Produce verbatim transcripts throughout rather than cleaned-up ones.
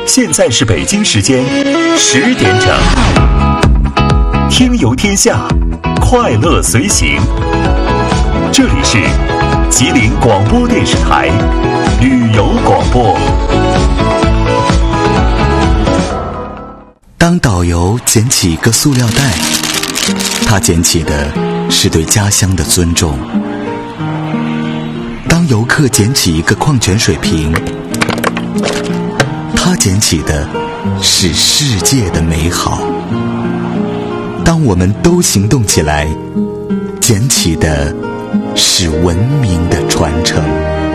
现在是北京时间十点整，听游天下，快乐随行。这里是吉林广播电视台旅游广播。 当导游捡起一个塑料袋，他捡起的是对家乡的尊重；当游客捡起一个矿泉水瓶，他捡起的是世界的美好。当我们都行动起来，捡起的是文明的传承。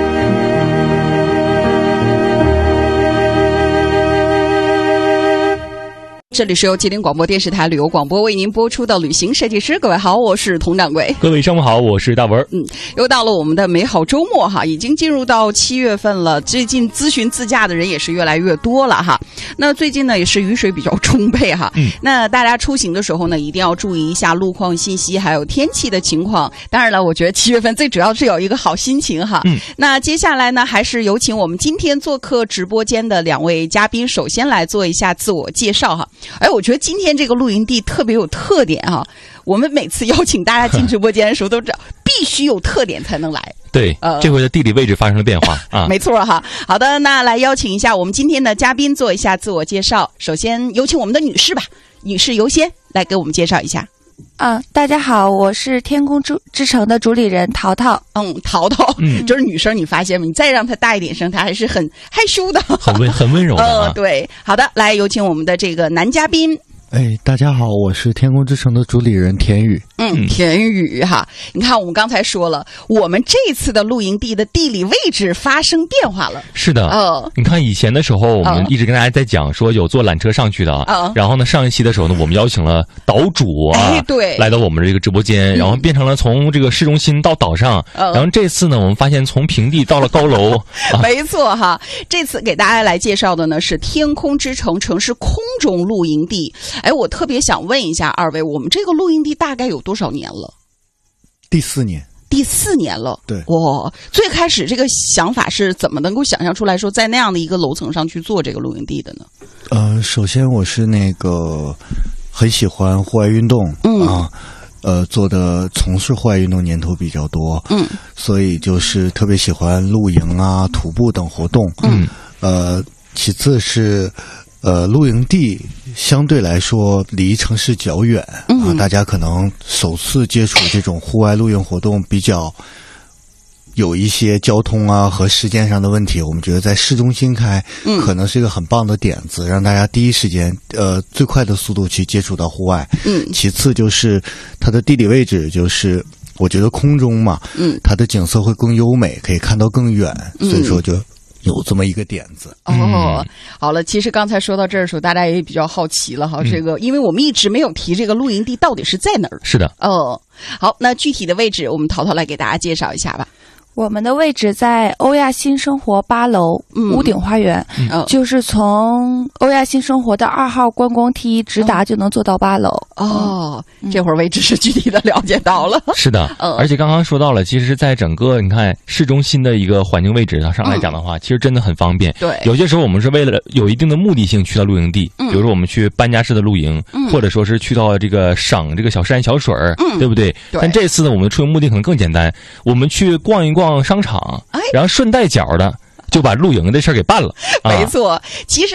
这里是由吉林广播电视台旅游广播为您播出的旅行设计师。各位好，我是佟掌柜。 各位上午好，我是大文。 嗯，又到了我们的美好周末哈，已经进入到七月份了。最近咨询自驾的人也是越来越多了哈。那最近呢也是雨水比较充沛哈。嗯。那大家出行的时候呢，一定要注意一下路况信息，还有天气的情况。当然了，我觉得七月份最主要是有一个好心情哈。嗯。那接下来呢，还是有请我们今天做客直播间的两位嘉宾，首先来做一下自我介绍哈。哎，我觉得今天这个露营地特别有特点哈。我们每次邀请大家进直播间的时候，都知道必须有特点才能来。 对，呃，这回的地理位置发生了变化啊。 没错哈。好的，那来邀请一下我们今天的嘉宾做一下自我介绍。首先有请我们的女士吧，女士优先来给我们介绍一下。 啊，大家好，我是天空之之城的主理人淘淘。 嗯，淘淘，嗯，就是女生，你发现吗？你再让她大一点声，她还是很害羞的， 很温很温柔的、啊。 呃，对，好的，来有请我们的这个男嘉宾。 哎，大家好，我是天空之城的主理人田宇。 嗯，田宇哈，你看我们刚才说了，我们这次的露营地的地理位置发生变化了。 是的，呃，你看以前的时候，我们一直跟大家在讲说有坐缆车上去的啊，呃、然后呢，上一期的时候呢，我们邀请了岛主啊， 哎、对， 来到我们这个直播间，然后变成了从这个市中心到岛上，呃、然后这次呢，我们发现从平地到了高楼。啊、 没错哈，这次给大家来介绍的呢是天空之城城市空中露营地。哎，我特别想问一下二位，我们这个露营地大概有多少年了？ 第四年。 第四年了。 对。 哇，最开始这个想法是怎么能够想象出来说在那样的一个楼层上去做这个露营地的呢？ 呃，首先我是那个很喜欢户外运动，嗯啊，呃，做的从事户外运动年头比较多，嗯，所以就是特别喜欢露营啊、徒步等活动，嗯，呃，其次是。呃，露营地相对来说离城市较远、嗯、啊，大家可能首次接触这种户外露营活动比较有一些交通啊和时间上的问题，我们觉得在市中心开，嗯，可能是一个很棒的点子，让大家第一时间呃最快的速度去接触到户外。嗯，其次就是它的地理位置，就是我觉得空中嘛，嗯，它的景色会更优美，可以看到更远，所以说就。有这么一个点子哦，好了，其实刚才说到这儿的时候，大家也比较好奇了哈，嗯、这个因为我们一直没有提这个露营地到底是在哪儿。 是的， 哦，好，那具体的位置我们淘淘来给大家介绍一下吧。 我们的位置在欧亚新生活八楼、嗯、屋顶花园、嗯，就是从欧亚新生活的二号观光梯直达就能坐到八楼。 哦，嗯、这会儿位置是具体的了解到了。 是的，嗯、而且刚刚说到了，其实在整个你看市中心的一个环境位置上来讲的话，嗯、其实真的很方便。 对， 有些时候我们是为了有一定的目的性去到露营地，嗯、比如说我们去搬家式的露营，嗯、或者说是去到这个赏这个小山小水儿，嗯、对不对？ 对。 但这次呢，我们的出游目的可能更简单，我们去逛一逛商场。然后顺带脚的就把露营的事儿给办了。 没错，其实